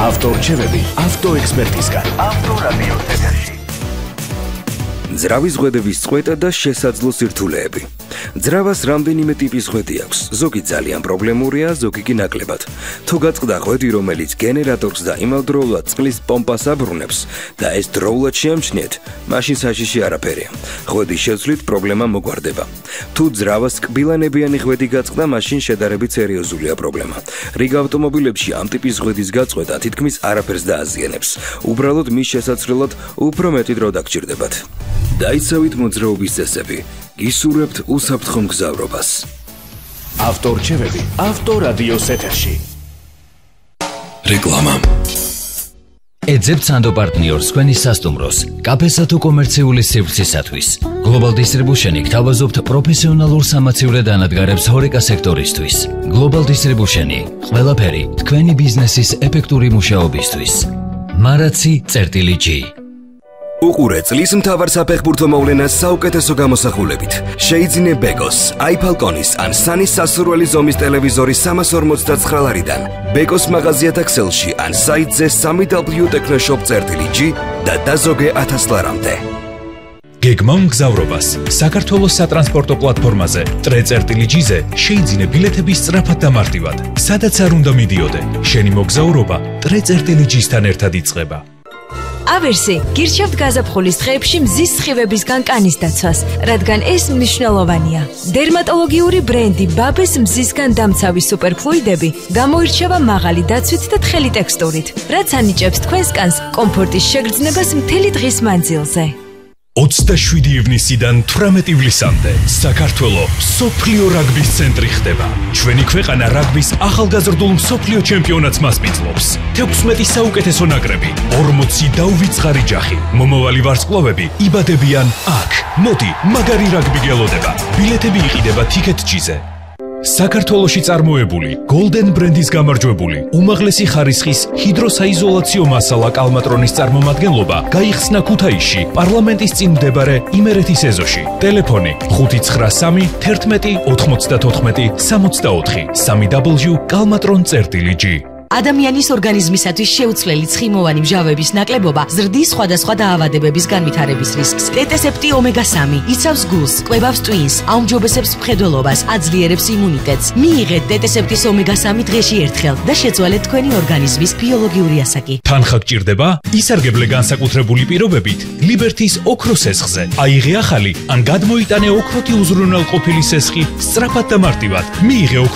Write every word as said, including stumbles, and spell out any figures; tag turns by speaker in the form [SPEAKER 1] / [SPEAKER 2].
[SPEAKER 1] ავტორჩევები ავტოექსპერტისგან. ავტორადიო ეთერში.
[SPEAKER 2] ძრავის ზღვედების წყვეტა და შესაძლო სირთულეები. ძრავას რამდენიმე ტიპის ზღვედი აქვს. ზოგი ძალიან პრობლემურია, ზოგი კი ნაკლებად. თუ გაწყდა ღვედი, რომელიც გენერატორს და იმავდროულად წყლის პომპას აბრუნებს და ეს დროულად შეამჩნიეთ, მაშინ საშიში არაფერია. ღვედის შეცვლით პრობლემა მოგვარდება. თუ ძრავას კბილანებიანი ღვედი გაწყდა, მაშინ შედარებით სერიოზულია პრობლემა. რიგ ავტომობილებში ამ ტიპის ზღვედის გაწყვეტა თითქმის არაფერს დააზიანებს. უბრალოდ მის შესაცვლელად უფრო მეტი დრო დაგჭირდებათ. დაიცავით მოძრაობის წესები. გისურვებთ უსაფრთხო მგზავრობას.
[SPEAKER 1] ავტორჩევები ავტორადიოს ეთერში.
[SPEAKER 3] რეკლამა.
[SPEAKER 4] ეძებთ სანდო პარტნიორს თქვენი სასტუმროს, კაფესა თუ კომერციული სივრცისათვის. Global Distribution-ი გთავაზობთ პროფესიონალურ სამაცივრე დანადგარებს ჰორეკა სექტორისთვის. Global Distribution-ი ყველაფერი თქვენი ბიზნესის ეფექტური მუშაობისთვის. მარაცი წერტილი ჯი.
[SPEAKER 2] უყურე წლის მთავარ საფეხბურთო მოვლენას საუკეთესო გამოსახულებით. შეიძინე ბეკოს, iPhone-ის ან სანის სასურველი ზომის ტელევიზორი სამას ორმოცდაცხრა ლარიდან. ბეკოს მაღაზიათა ქსელში ან საიტზე სამი დაბლიუ ტექნოშოპ წერტილი ჯი და დაზოგე ათას ლარამდე.
[SPEAKER 3] გეგმა მგზავრობას საქართველოს სატრანსპორტო პლატფორმაზე ტრე წერტილი ჯიზე შეიძინე ბილეთები სწრაფად და მარტივად. სადაც არ უნდა მიდიოდე, შენი მოგზაურობა ტრე წერტილი ჯისთან ერთად იწყება.
[SPEAKER 5] ავერსი გირჩევთ გაზაფხულის დღეებში მზის სხივებისგან კანის დაცვას, რადგან ეს მნიშვნელოვანია. დერმატოლოგიური ბრენდი ბაბეს მზისგან დამცავი სუპერფლუიდები გამოირჩევა მაღალი დაცვით და თხელი ტექსტურით, რაც ანიჭებს თქვენს კანს კომფორტის შეგრძნებას მთელი დღის მანძილზე.
[SPEAKER 3] ოცდაშვიდი ივნისიდან თვრამეტი ივლისამდე საქართველო მსოფლიო რაგბის ცენტრი ხდება. ჩვენი ქვეყანა რაგბის ახალგაზრდულ მსოფლიო ჩემპიონატს მასპინძლობს. თექვსმეტი საუკეთესო ნაკრები, ორმოცი დაუვიწყარი ჯახი. მომავალი ვარსკვლავები იბადებიან აქ. მოდი, მაგარი რაგბი გელოდება. ბილეთები იყიდება თიკეტ-ჯიზე. საქართველოში წარმოებული Golden ბრენდის გამარჯვებული უმაღლესი ხარისხის ჰიდროსაიზოლაციო მასალა კალმატრონის წარმომადგენლობა გაიხსნა ქუთაისში პარლამენტის წინ მდებარე იმერეთის ეზოში. ტელეფონი ხუთი ცხრა სამი თერთმეტი ოთხმოცდათოთხმეტი სამოცდაოთხი სამი დაბლიუ კალმატრონ წერტილი ჯი.
[SPEAKER 6] ადამიანის ორგანიზმისათვის შეუცვლელი ცხიმოვანი მჟავების ნაკლებობა ზრდის სხვადასხვა დაავადებების განვითარების რისკს. ტეტესეპტი ომეგა სამი იცავს გულს, კვებავს ტვინს, აუმჯობესებს მხედველობას, აძლიერებს იმუნიტეტს. მიიღეთ ტეტესეპტის ომეგა სამი დღეში ერთხელ და შეცვალეთ თქვენი ორგანიზმის ბიოლოგიური ასაკი.
[SPEAKER 3] თანხა გჭირდება? ისარგებლე განსაკუთრებული პირობებით ლიბერთის ოქროს სესხზე. აიღე ახალი ან გადმოიტანე ოქროთი უზრუნველყოფილი სესხი სწრაფად და მარტივად. მიიღე